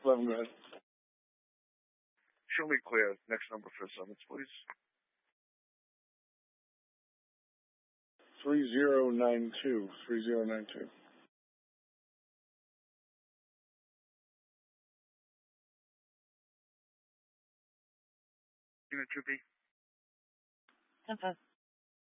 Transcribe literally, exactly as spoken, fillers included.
eleven, go ahead. Show me clear. Next number for summons, please. Three zero nine two. Three zero nine two. Unit two B. ten five.